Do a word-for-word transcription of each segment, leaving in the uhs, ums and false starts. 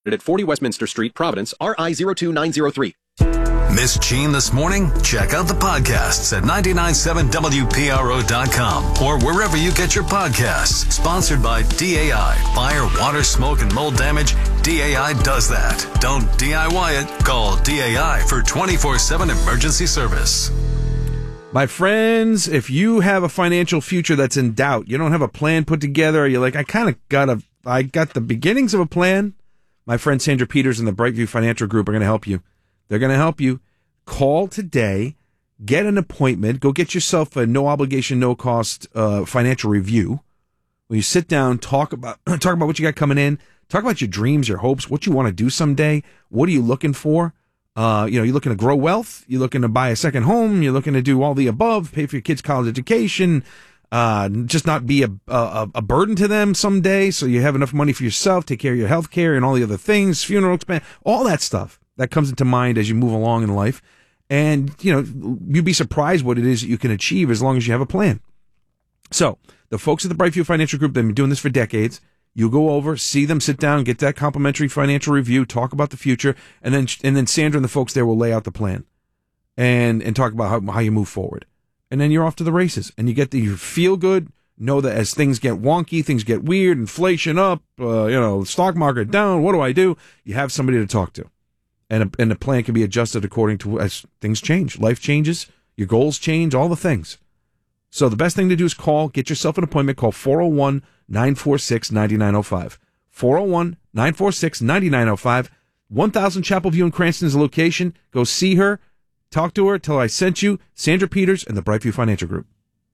At forty Westminster Street, Providence, R I zero two nine zero three. Miss Gene this morning? Check out the podcasts at nine nine seven W P R O dot com or wherever you get your podcasts. Sponsored by D A I. Fire, water, smoke, and mold damage. D A I does that. Don't D I Y it. Call D A I for twenty-four seven emergency service. My friends, if you have a financial future that's in doubt, you don't have a plan put together, you're like, I kind of got a, I got the beginnings of a plan. My friend Sandra Peters and the Brightview Financial Group are going to help you. They're going to help you. Call today, get an appointment, go get yourself a no obligation, no cost uh, financial review. When you sit down, talk about talk about what you got coming in, talk about your dreams, your hopes, what you want to do someday. What are you looking for? Uh, you know, you're looking to grow wealth. You're looking to buy a second home. You're looking to do all the above, pay for your kids' college education, uh, just not be a, a, a burden to them someday. So you have enough money for yourself, take care of your health care and all the other things, funeral expense, all that stuff that comes into mind as you move along in life. And, you know, you'd be surprised what it is that you can achieve as long as you have a plan. So the folks at the Brightview Financial Group, they've been doing this for decades. You go over, see them, sit down, get that complimentary financial review, talk about the future, and then and then Sandra and the folks there will lay out the plan and and talk about how, how you move forward. And then you're off to the races. And you get the you feel good, know that as things get wonky, things get weird, inflation up, uh, you know, stock market down, what do I do? You have somebody to talk to. And a, and the plan can be adjusted according to as things change. Life changes, your goals change, all the things. So the best thing to do is call, get yourself an appointment, call four oh one, nine four six, nine nine oh five. four oh one, nine four six, nine nine oh five. one thousand Chapel View in Cranston is the location. Go see her, talk to her, tell her I sent you. Sandra Peters and the Brightview Financial Group.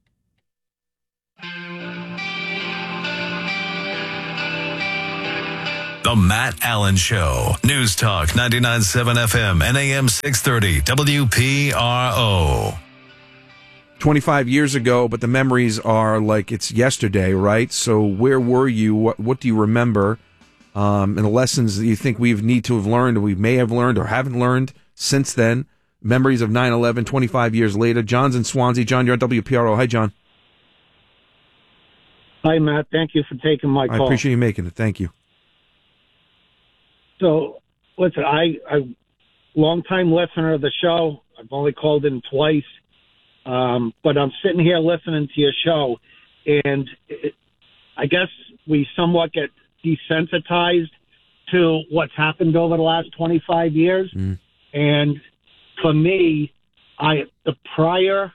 The Matt Allen Show. News Talk ninety-nine point seven F M and A M six thirty W P R O. twenty-five years ago, but the memories are like it's yesterday, right? So where were you? What what do you remember? Um, and the lessons that you think we need to have learned, or we may have learned, or haven't learned since then. Memories of nine eleven, twenty-five years later. John's in Swansea. John, you're on W P R O. Hi, John. Hi, Matt. Thank you for taking my call. I appreciate you making it. Thank you. So, listen, I, I long-time listener of the show. I've only called in twice. Um, but I'm sitting here listening to your show, and it, I guess we somewhat get desensitized to what's happened over the last twenty-five years. Mm. And for me, I the prior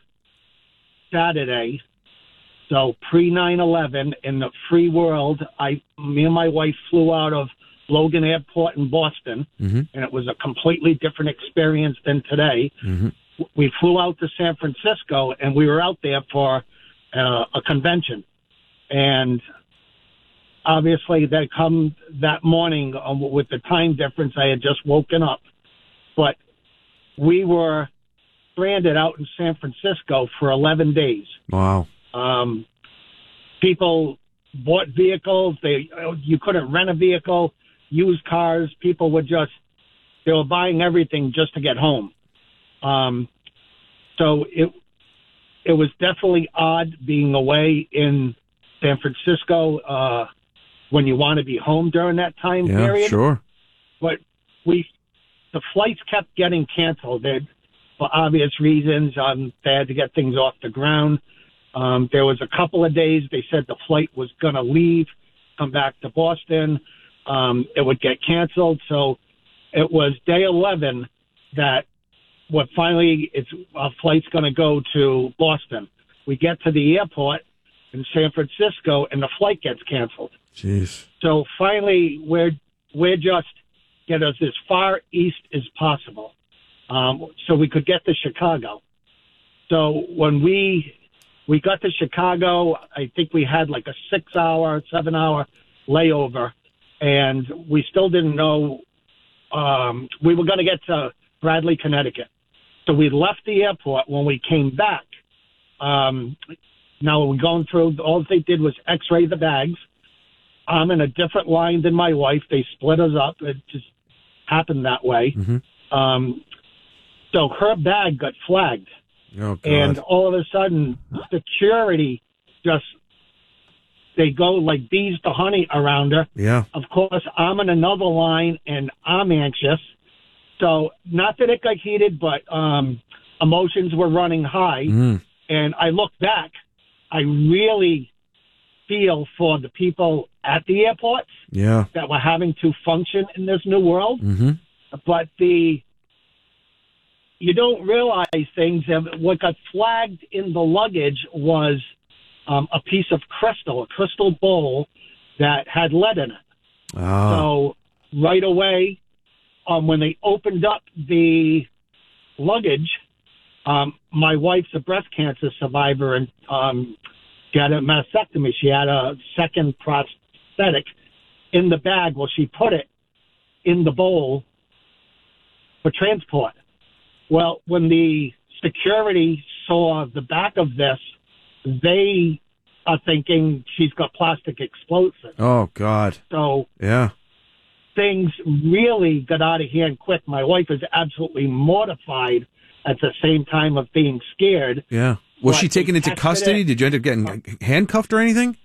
Saturday, so pre nine eleven in the free world, I me and my wife flew out of Logan Airport in Boston, mm-hmm. and it was a completely different experience than today. Mm-hmm. We flew out to San Francisco, and we were out there for uh, a convention. And obviously, they come that morning um, with the time difference. I had just woken up. But we were stranded out in San Francisco for eleven days. Wow. Um, people bought vehicles. They You couldn't rent a vehicle, used cars. People were just, they were buying everything just to get home. Um, so it it was definitely odd being away in San Francisco uh, when you want to be home during that time yeah, period. Sure. But we the flights kept getting canceled they, for obvious reasons. Um, they had to get things off the ground. Um, there was a couple of days they said the flight was going to leave, come back to Boston. Um, it would get canceled. So it was day eleven that what finally it's a flight's going to go to Boston. We get to the airport in San Francisco and the flight gets canceled. Jeez. So finally we're we're just get us as far east as possible, um, so we could get to Chicago. So when we we got to Chicago, I think we had like a six-hour, seven-hour layover, and we still didn't know um, we were going to get to Bradley, Connecticut. So we left the airport. When we came back, um, now we're going through, all they did was x-ray the bags. I'm in a different line than my wife. They split us up. It just happened that way. Mm-hmm. Um, so her bag got flagged. Oh, God. And all of a sudden, security just, They go like bees to honey around her. Yeah. Of course, I'm in another line, and I'm anxious. So not that it got heated, but um, emotions were running high. Mm. And I look back, I really feel for the people at the airports Yeah. that were having to function in this new world. Mm-hmm. But the you don't realize things. And what got flagged in the luggage was um, a piece of crystal, a crystal bowl that had lead in it. Oh. So right away, um, when they opened up the luggage, um, my wife's a breast cancer survivor, and um, she had a mastectomy. She had a second prosthetic in the bag. Well, she put it in the bowl for transport. Well, when the security saw the back of this, they are thinking she's got plastic explosives. Oh, God. So Yeah. things really got out of hand quick. My wife is absolutely mortified at the same time of being scared. Yeah. Was But she taken they into tested custody? it. Did you end up getting handcuffed or anything?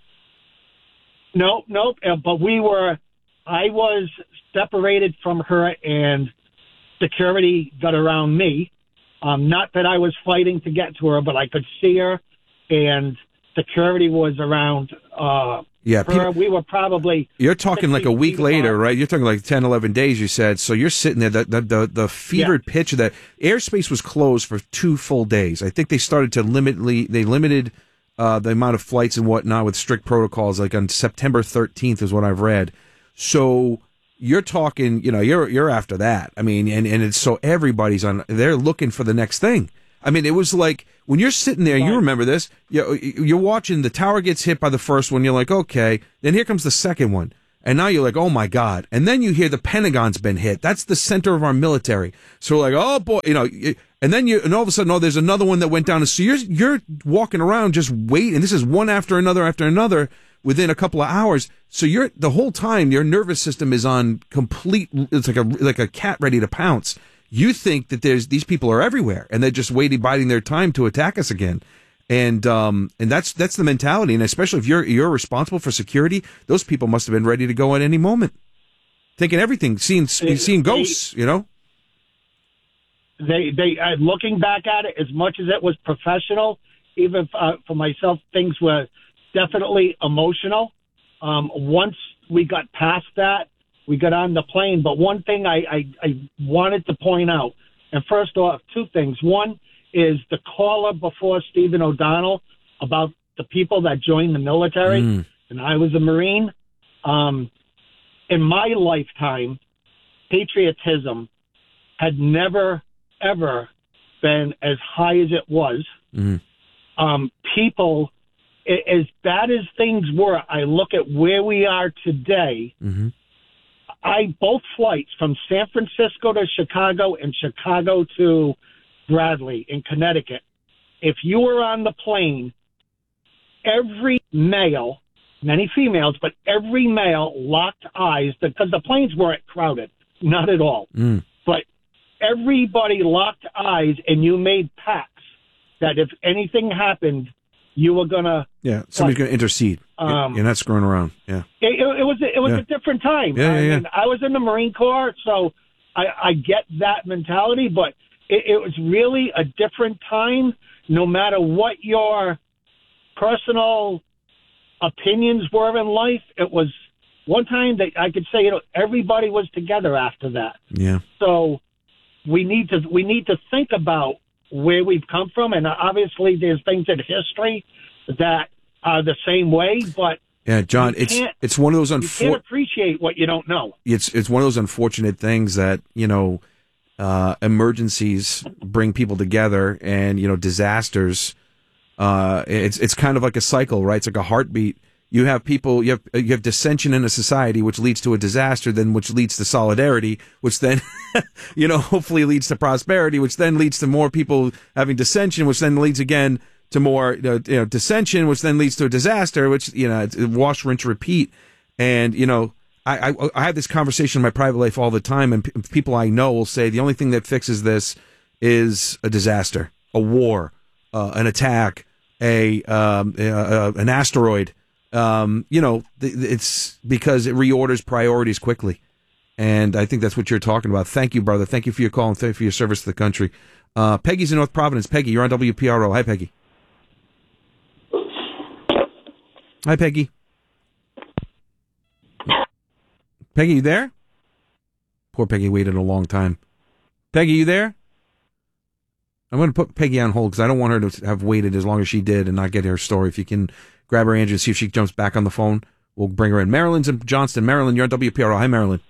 No, nope. Uh, but we were, I was separated from her, and security got around me. Um, not that I was fighting to get to her, but I could see her, and security was around uh, Yeah. her. People, We were probably you're talking like a sixteen week feet later, apart. right? You're talking like ten, eleven days, you said. So you're sitting there. The, the, the, the fevered pitch of that airspace was closed for two full days. I think they started to limitly, they limited uh, the amount of flights and whatnot with strict protocols, like on September thirteenth is what I've read. So you're talking, you know, you're you're after that. I mean, and, and it's so everybody's on, they're looking for the next thing. I mean, it was like when you're sitting there, you remember this, you're, you're watching the tower gets hit by the first one. You're like, okay, then here comes the second one. And now you're like, oh my God. And then you hear the Pentagon's been hit. That's the center of our military. So we're like, oh boy, you know, and then you, and all of a sudden, oh, there's another one that went down. So you're, you're walking around just waiting. This is one after another after another within a couple of hours. So you're, the whole time, your nervous system is on complete, it's like a, like a cat ready to pounce. You think that there's, these people are everywhere and they're just waiting, biding their time to attack us again. And, um, and that's, that's the mentality. And especially if you're, you're responsible for security, those people must have been ready to go at any moment. Thinking everything, seeing, They- seeing ghosts, you know? They, they, uh, looking back at it, as much as it was professional, even uh, for myself, things were definitely emotional. Um, once we got past that, we got on the plane. But one thing I, I, I wanted to point out, and first off, two things. One is the caller before Stephen O'Donnell about the people that joined the military, Mm. and I was a Marine. Um, in my lifetime, patriotism had never, ever been as high as it was. Mm. Um, people, a- as bad as things were, I look at where we are today. Mm-hmm. I both flights from San Francisco to Chicago and Chicago to Bradley in Connecticut. If you were on the plane, every male, many females, but every male locked eyes because the planes weren't crowded, not at all. Mm. But everybody locked eyes, and you made pacts that if anything happened, you were gonna. Yeah, somebody's going to intercede. Um, You're not screwing around. Yeah. It, it, it was it was Yeah. a different time. Yeah, yeah, I yeah. mean, I was in the Marine Corps, so I, I get that mentality, but it, it was really a different time. No matter what your personal opinions were in life, it was one time that I could say, you know, everybody was together after that. Yeah. So we need to we need to think about where we've come from, and obviously there's things in history that are the same way, but Yeah, John, You it's can't- it's one of those you can't unfor- appreciate what you don't know. it's it's one of those unfortunate things that, you know, uh, emergencies bring people together, and, you know, disasters, uh, it's it's kind of like a cycle, right? It's like a heartbeat. You have people, you have you have dissension in a society, which leads to a disaster, then which leads to solidarity, which then, you know, hopefully leads to prosperity, which then leads to more people having dissension, which then leads again to more, you know, you know, dissension, which then leads to a disaster, which, you know, it's wash, rinse, repeat. And, you know, I, I, I have this conversation in my private life all the time, and p- people I know will say the only thing that fixes this is a disaster, a war, uh, an attack, a, um, uh, uh, an asteroid, um, you know, th- it's because it reorders priorities quickly. And I think that's what you're talking about. Thank you, brother. Thank you for your call and thank you for your service to the country. Uh, Peggy's in North Providence. Peggy, you're on W P R O. Hi, Peggy. Hi, Peggy. Peggy, you there? Poor Peggy waited a long time. Peggy, you there? I'm going to put Peggy on hold because I don't want her to have waited as long as she did and not get her story. If you can grab her, Andrew, and see if she jumps back on the phone, we'll bring her in. Marilyn's in Johnston. Marilyn, you're on W P R O. Hi, Marilyn.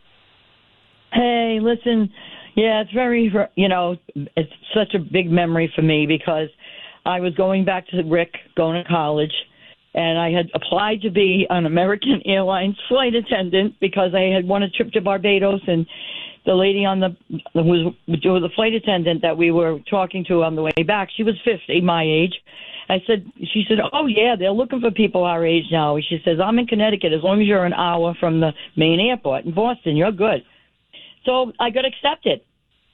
Hey, listen, yeah, it's very, you know, it's such a big memory for me because I was going back to Rick, going to college, and I had applied to be an American Airlines flight attendant because I had won a trip to Barbados, and the lady on the who was, who was the flight attendant that we were talking to on the way back, she was fifty, my age. I said, she said, oh, yeah, they're looking for people our age now. She says, I'm in Connecticut. As long as you're an hour from the main airport in Boston, you're good. So I got accepted.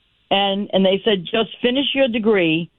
And and they said, just finish your degree.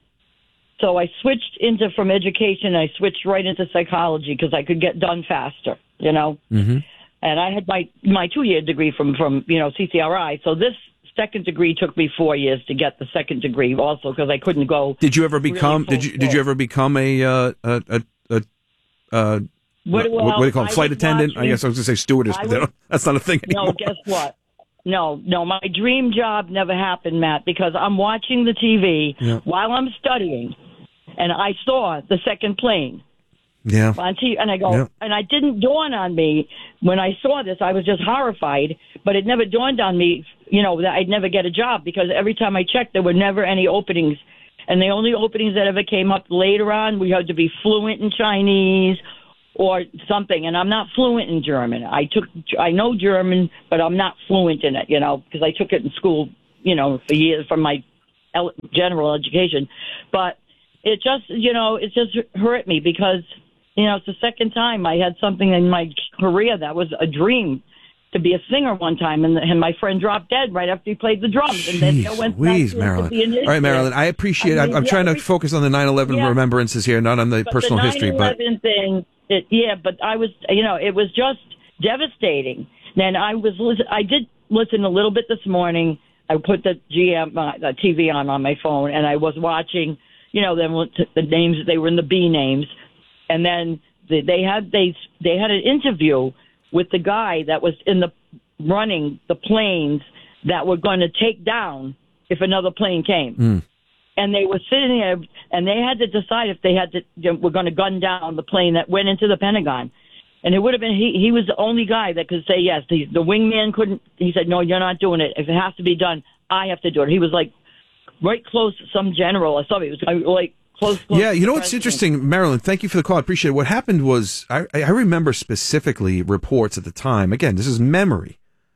So I switched into, from education, I switched right into psychology because I could get done faster, you know. Mm-hmm. And I had my, my two-year degree from, from, you know, C C R I. So this second degree took me four years to get the second degree also because I couldn't go. Did you ever become, really did you did you ever become a, uh, a, a, a uh, what, well, what do you call it, flight attendant? Watching, I guess I was going to say stewardess, I but was, don't, that's not a thing anymore. No, guess what? No, no, my dream job never happened, Matt, because I'm watching the T V yeah. while I'm studying, and I saw the second plane. Yeah. On T V, and I go, yeah. and it didn't dawn on me when I saw this. I was just horrified, but it never dawned on me, you know, that I'd never get a job because every time I checked, there were never any openings. And the only openings that ever came up later on, we had to be fluent in Chinese or something. And I'm not fluent in German. I took, I know German, but I'm not fluent in it, you know, because I took it in school, you know, for years from my general education. But it just, you know, it just hurt me because, you know, it's the second time I had something in my career that was a dream to be a singer one time, and, and my friend dropped dead right after he played the drums. And then I went back Jeez, to, Marilyn. to be an All right, Marilyn, I appreciate it. I mean, I'm, I'm yeah, trying to every, focus on the nine eleven yeah, remembrances here, not on the but personal the history. But nine eleven thing, it, yeah, but I was, you know, it was just devastating. And I was, I did listen a little bit this morning. I put the G M, uh, the T V on on my phone, and I was watching, you know, them the names. They were in the B names, and then the, they had they they had an interview with the guy that was in the running the planes that were going to take down if another plane came. Mm. And they were sitting there, and they had to decide if they had to, you know, were going to gun down the plane that went into the Pentagon. And it would have been, he, he was the only guy that could say yes. The, the wingman couldn't, he said, no, you're not doing it. If it has to be done, I have to do it. He was like right close to some general or something. He was like close, close yeah, you know what's president. interesting, Marilyn, thank you for the call. I appreciate it. What happened was, I, I remember specifically reports at the time. Again, this is memory.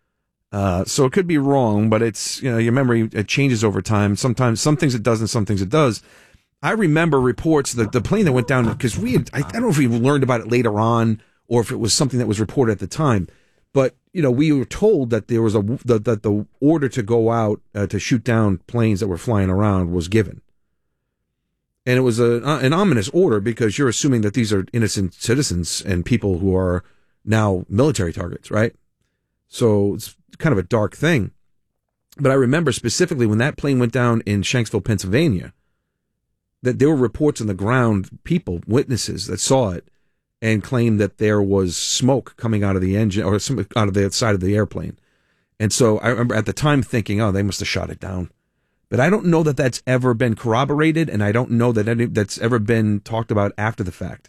Uh, so it could be wrong, but it's, you know, your memory, it changes over time. Sometimes, some things it does and some things it does. I remember reports that the plane that went down, because we had, I, I don't know if we learned about it later on or if it was something that was reported at the time, but, you know, we were told that there was a, that the, the order to go out uh, to shoot down planes that were flying around was given. And it was a, an ominous order because you're assuming that these are innocent citizens and people who are now military targets, right? So it's kind of a dark thing. But I remember specifically when that plane went down in Shanksville, Pennsylvania, that there were reports on the ground, people, witnesses that saw it and claimed that there was smoke coming out of the engine or some, out of the side of the airplane. And so I remember at the time thinking, oh, they must have shot it down. But I don't know that that's ever been corroborated, and I don't know that any that's ever been talked about after the fact.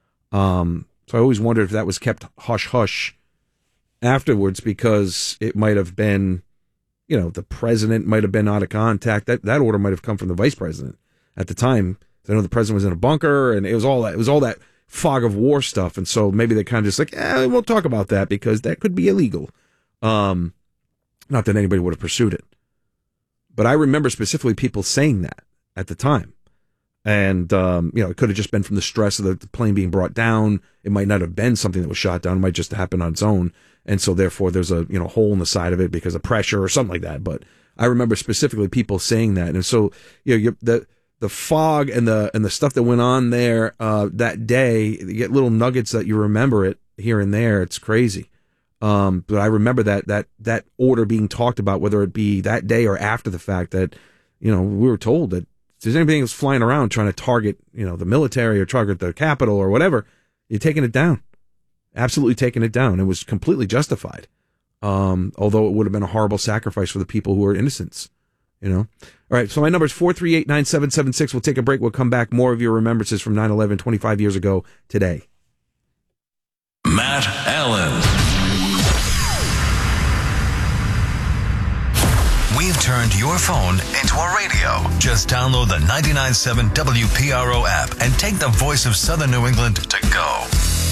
Um, so I always wondered if that was kept hush-hush afterwards because it might have been, you know, the president might have been out of contact. That that order might have come from the vice president at the time. I know the president was in a bunker, and it was all that. It was all that fog of war stuff, and so maybe they kind of just like, eh, we'll talk about that because that could be illegal. Um, not that anybody would have pursued it. But I remember specifically people saying that at the time. And, um, you know, it could have just been from the stress of the, the plane being brought down. It might not have been something that was shot down. It might just happen on its own. And so therefore there's a, you know, hole in the side of it because of pressure or something like that. But I remember specifically people saying that. And so, you know, you're, the, the fog and the and the stuff that went on there uh, that day, you get little nuggets that you remember it here and there. It's crazy. Um, but I remember that that that order being talked about, whether it be that day or after the fact, that, you know, we were told that if there's anything that's flying around trying to target, you know, the military or target the Capitol or whatever, you're taking it down. Absolutely taking it down. It was completely justified. Um, although it would have been a horrible sacrifice for the people who were innocents, you know? All right. So my number is four three eight, nine seven seven six. We'll take a break. We'll come back. More of your remembrances from nine eleven twenty-five years ago today. Matt Allen. We've turned your phone into a radio. Just download the ninety-nine point seven W P R O app and take the voice of Southern New England to go.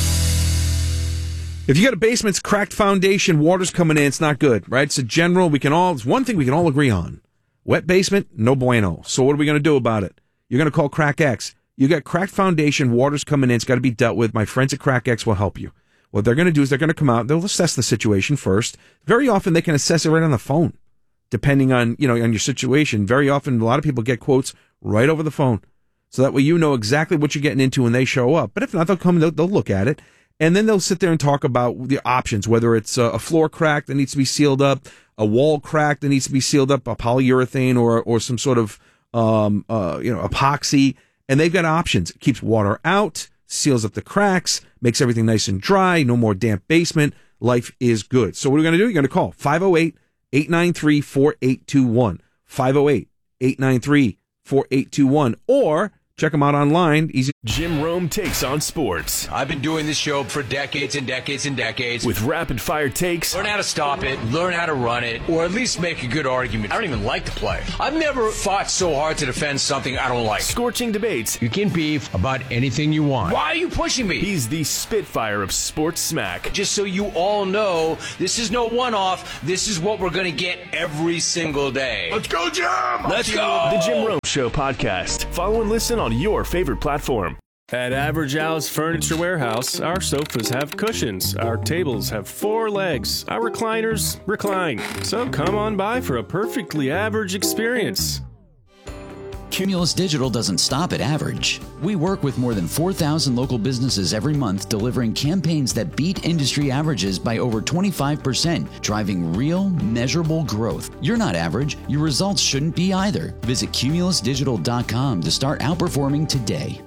If you got a basement's cracked foundation, water's coming in, it's not good, right? It's a general, we can all, it's one thing we can all agree on. Wet basement, no bueno. So what are we going to do about it? You're going to call Crack X. You got cracked foundation, water's coming in, it's got to be dealt with. My friends at Crack X will help you. What they're going to do is they're going to come out, they'll assess the situation first. Very often they can assess it right on the phone, depending on, you know, on your situation. Very often a lot of people get quotes right over the phone. So that way you know exactly what you're getting into when they show up. But if not, they'll come, they'll, they'll look at it. And then they'll sit there and talk about the options, whether it's a floor crack that needs to be sealed up, a wall crack that needs to be sealed up, a polyurethane or or some sort of um uh you know epoxy. And they've got options. It keeps water out, seals up the cracks, makes everything nice and dry, no more damp basement. Life is good. So what are we going to do? You're going to call five oh eight, eight nine three, four eight two one, five oh eight, eight nine three, four eight two one, or check them out online. Easy. Jim Rome takes on sports. I've been doing this show for decades and decades and decades. With rapid-fire takes. Learn how to stop it, learn how to run it, or at least make a good argument. I don't even like to play. I've never fought so hard to defend something I don't like. Scorching debates. You can beef about anything you want. Why are you pushing me? He's the Spitfire of sports smack. Just so you all know, this is no one-off. This is what we're going to get every single day. Let's go, Jim! Let's go! The Jim Rome Show podcast. Follow and listen on your favorite platform. At Average Al's Furniture Warehouse, our sofas have cushions, our tables have four legs, our recliners recline. So come on by for a perfectly average experience. Cumulus Digital doesn't stop at average. We work with more than four thousand local businesses every month, delivering campaigns that beat industry averages by over twenty-five percent, driving real, measurable growth. You're not average. Your results shouldn't be either. Visit cumulus digital dot com to start outperforming today.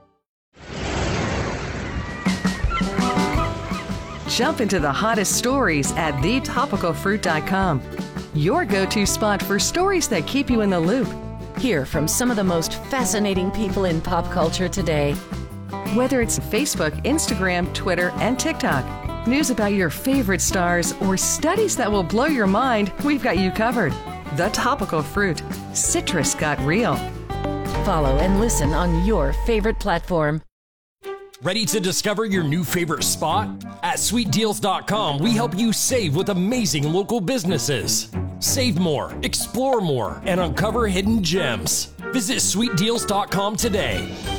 Jump into the hottest stories at the topical fruit dot com. Your go-to spot for stories that keep you in the loop. Hear from some of the most fascinating people in pop culture today. Whether it's Facebook, Instagram, Twitter, and TikTok, news about your favorite stars, or studies that will blow your mind, we've got you covered. The Topical Fruit. Citrus got real. Follow and listen on your favorite platform. Ready to discover your new favorite spot? At sweet deals dot com, we help you save with amazing local businesses. Save more, explore more, and uncover hidden gems. Visit sweet deals dot com today.